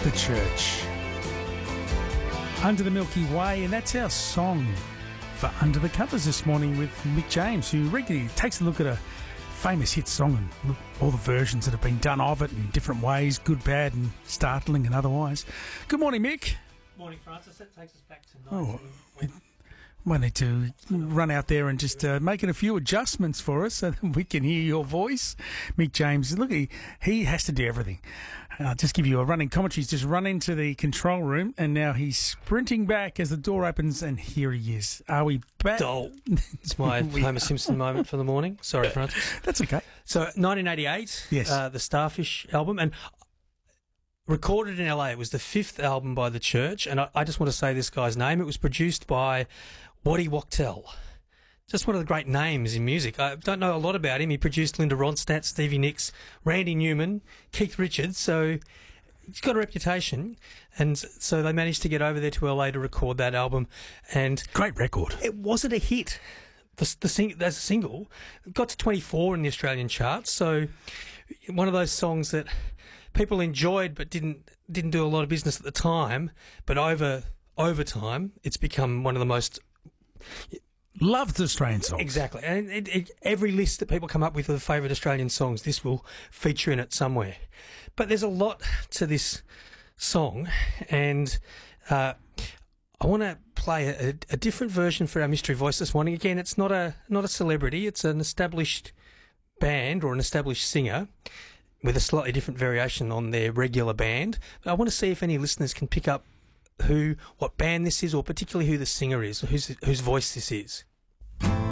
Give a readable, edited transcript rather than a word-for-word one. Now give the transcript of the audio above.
The Church. Under the Milky Way, and that's our song for Under the Covers this morning with Mick James, who regularly takes a look at a famous hit song and look all the versions that have been done of it in different ways, good, bad and startling and otherwise. Good morning, Mick. Morning, Francis. That takes us back to Might need to run out there and just make a few adjustments for us so that we can hear your voice. Mick James, look, he has to do everything. I'll just give you a running commentary. He's just run into the control room and now he's sprinting back as the door opens and here he is. Are we back? It's my Homer Simpson moment for the morning. Sorry, Francis. That's okay. So, 1988, yes. The Starfish album, and recorded in LA. It was the fifth album by The Church, and I just want to say this guy's name. It was produced by Waddy Wachtel. Just one of the great names in music. I don't know a lot about him. He produced Linda Ronstadt, Stevie Nicks, Randy Newman, Keith Richards, so he's got a reputation, and so they managed to get over there to LA to record that album. And great record. It wasn't a hit. As a single, it got to 24 in the Australian charts, so one of those songs that people enjoyed but didn't do a lot of business at the time, but over time, it's become one of the most loved Australian songs. Exactly. And every list that people come up with of favourite Australian songs, this will feature in it somewhere. But there's a lot to this song, and I want to play a different version for our mystery voice this morning. Again, it's not a celebrity. It's an established band or an established singer with a slightly different variation on their regular band. But I want to see if any listeners can pick up what band this is, or particularly who the singer is, whose voice this is.